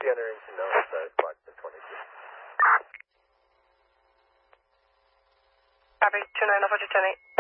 entering to know squad 22. Copy, 29 over to 10-8.